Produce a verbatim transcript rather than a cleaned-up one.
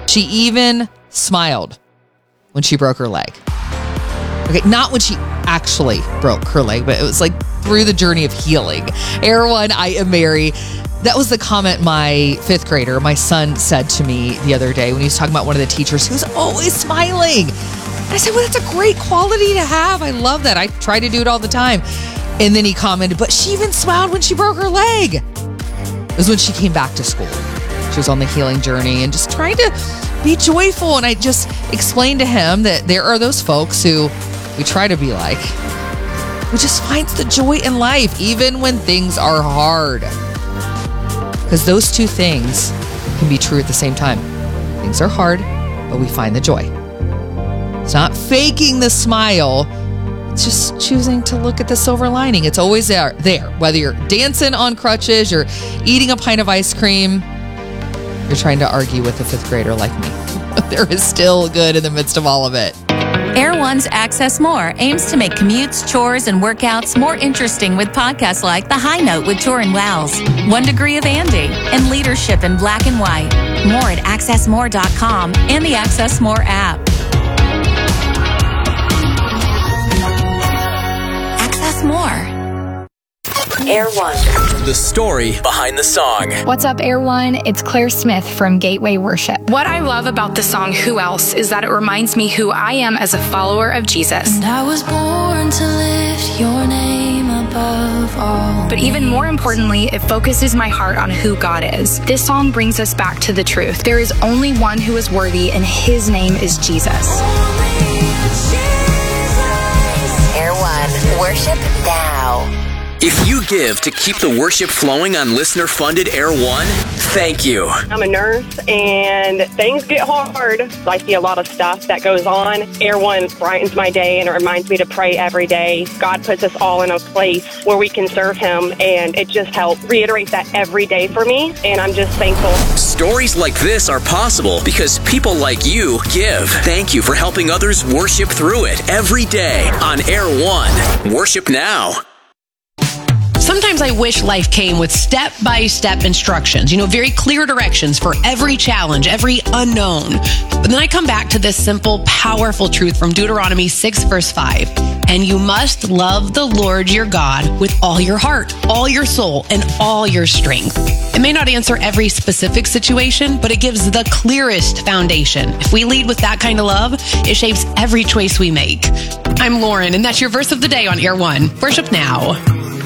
She even smiled when she broke her leg. Okay, not when she actually broke her leg, but it was like through the journey of healing. Air One, I am Mary. That was the comment my fifth grader, my son, said to me the other day when he was talking about one of the teachers who was always smiling. And I said, well, that's a great quality to have. I love that. I try to do it all the time. And then he commented, but she even smiled when she broke her leg. It was when she came back to school. She was on the healing journey and just trying to be joyful. And I just explained to him that there are those folks who we try to be like, who just finds the joy in life, even when things are hard. Because those two things can be true at the same time. Things are hard, but we find the joy. It's not faking the smile. It's just choosing to look at the silver lining. It's always there, there. Whether you're dancing on crutches, you're eating a pint of ice cream, you're trying to argue with a fifth grader like me. There is still good in the midst of all of it. Air One's Access More aims to make commutes, chores, and workouts more interesting with podcasts like The High Note with Torin Wells, One Degree of Andy, and Leadership in Black and White. More at access more dot com and the Access More app. Access More. Air One. The story behind the song. What's up, Air One? It's Claire Smith from Gateway Worship. What I love about the song Who Else is that it reminds me who I am as a follower of Jesus. And I was born to lift your name above all. But even more importantly, it focuses my heart on who God is. This song brings us back to the truth. There is only one who is worthy, and his name is Jesus. Air One. Worship now. If you give to keep the worship flowing on listener-funded Air One, thank you. I'm a nurse, and things get hard. I see a lot of stuff that goes on. Air One brightens my day, and it reminds me to pray every day. God puts us all in a place where we can serve Him, and it just helps reiterate that every day for me, and I'm just thankful. Stories like this are possible because people like you give. Thank you for helping others worship through it every day on Air One. Worship now. Sometimes I wish life came with step-by-step instructions, you know, very clear directions for every challenge, every unknown. But then I come back to this simple, powerful truth from Deuteronomy six, verse five. And you must love the Lord your God with all your heart, all your soul, and all your strength. It may not answer every specific situation, but it gives the clearest foundation. If we lead with that kind of love, it shapes every choice we make. I'm Lauren, and that's your verse of the day on Air One. Worship now.